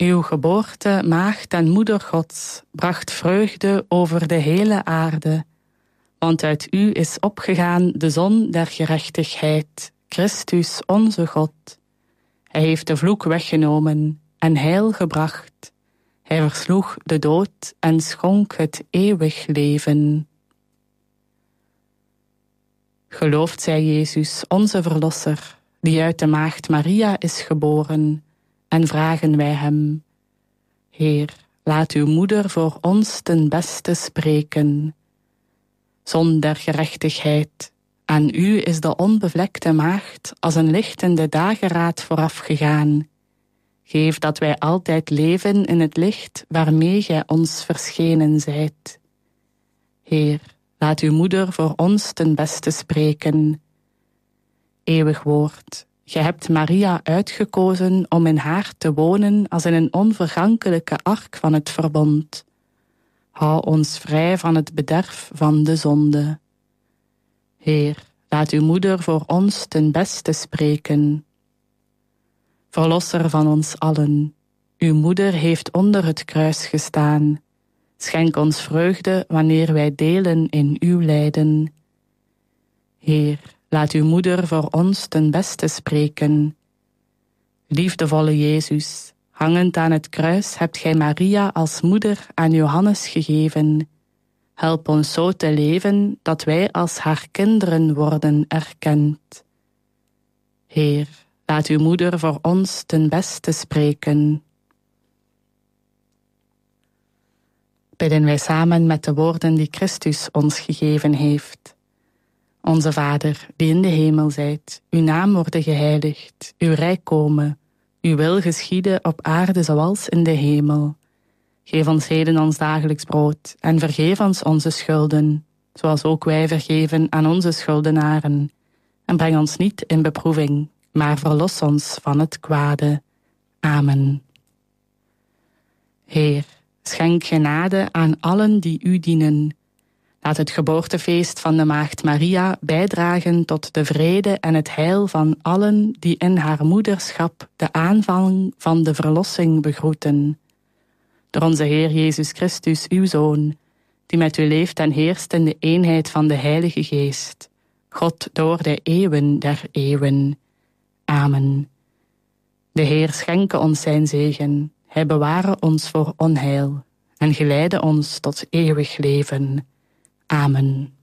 Uw geboorte, maagd en moeder Gods, bracht vreugde over de hele aarde. Want uit u is opgegaan de zon der gerechtigheid, Christus onze God. Hij heeft de vloek weggenomen en heil gebracht. Hij versloeg de dood en schonk het eeuwig leven. Geloofd zij Jezus, onze Verlosser, die uit de maagd Maria is geboren, en vragen wij hem: Heer, laat uw moeder voor ons ten beste spreken. Zon der gerechtigheid, aan u is de onbevlekte maagd als een lichtende dageraad voorafgegaan. Geef dat wij altijd leven in het licht waarmee gij ons verschenen zijt. Heer, laat uw moeder voor ons ten beste spreken. Eeuwig woord, gij hebt Maria uitgekozen om in haar te wonen als in een onvergankelijke ark van het verbond. Hou ons vrij van het bederf van de zonde. Heer, laat uw moeder voor ons ten beste spreken. Verlosser van ons allen, uw moeder heeft onder het kruis gestaan. Schenk ons vreugde wanneer wij delen in uw lijden. Heer, laat uw moeder voor ons ten beste spreken. Liefdevolle Jezus, hangend aan het kruis hebt gij Maria als moeder aan Johannes gegeven. Help ons zo te leven dat wij als haar kinderen worden erkend. Heer, laat uw moeder voor ons ten beste spreken. Bidden wij samen met de woorden die Christus ons gegeven heeft. Onze Vader, die in de hemel zijt, uw naam worden geheiligd, uw rijk komen, uw wil geschieden op aarde zoals in de hemel. Geef ons heden ons dagelijks brood en vergeef ons onze schulden, zoals ook wij vergeven aan onze schuldenaren. En breng ons niet in beproeving, maar verlos ons van het kwade. Amen. Heer, schenk genade aan allen die u dienen. Laat het geboortefeest van de maagd Maria bijdragen tot de vrede en het heil van allen die in haar moederschap de aanvang van de verlossing begroeten. Door onze Heer Jezus Christus, uw Zoon, die met u leeft en heerst in de eenheid van de Heilige Geest, God door de eeuwen der eeuwen. Amen. De Heer schenke ons zijn zegen, hij beware ons voor onheil en geleide ons tot eeuwig leven. Amen.